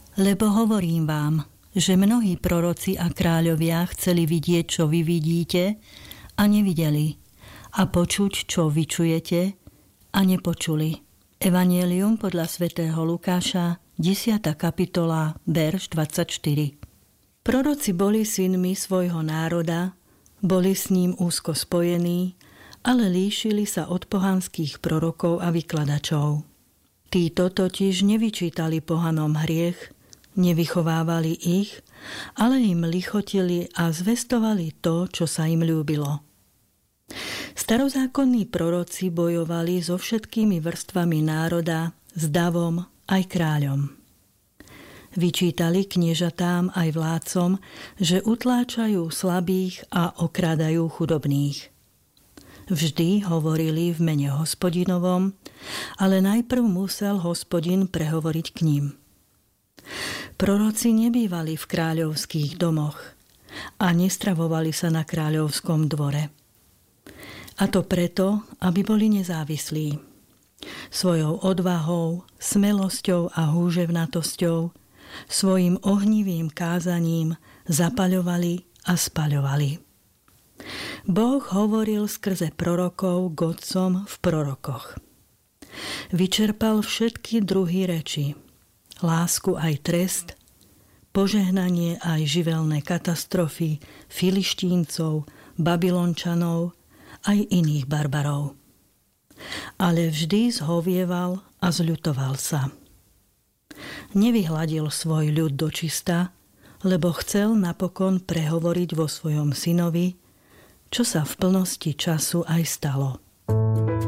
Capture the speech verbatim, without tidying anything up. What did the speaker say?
Lebo hovorím vám, že mnohí proroci a kráľovia chceli vidieť, čo vy vidíte, a nevideli, a počuť, čo vyčujete, a nepočuli. Evanjelium podľa svätého Lukáša, desiata kapitola, verš dvadsaťštyri. Proroci boli synmi svojho národa, boli s ním úzko spojení, ale líšili sa od pohanských prorokov a vykladačov. Títo totiž nevyčítali pohanom hriech, nevychovávali ich, ale im lichotili a zvestovali to, čo sa im ľúbilo. Starozákonní proroci bojovali so všetkými vrstvami národa, s davom aj kráľom. Vyčítali kniežatám aj vládcom, že utláčajú slabých a okrádajú chudobných. Vždy hovorili v mene Hospodinovom, ale najprv musel Hospodin prehovoriť k ním. Proroci nebývali v kráľovských domoch a nestravovali sa na kráľovskom dvore. A to preto, aby boli nezávislí. Svojou odvahou, smelosťou a húževnatosťou, svojim ohnivým kázaním zapaľovali a spaľovali. Boh hovoril skrze prorokov k otcom v prorokoch. Vyčerpal všetky druhy reči, lásku aj trest, požehnanie aj živelné katastrofy, Filištíncov, Babylončanov aj iných barbarov. Ale vždy zhovieval a zľutoval sa. Nevyhladil svoj ľud dočista, lebo chcel napokon prehovoriť vo svojom synovi, čo sa v plnosti času aj stalo.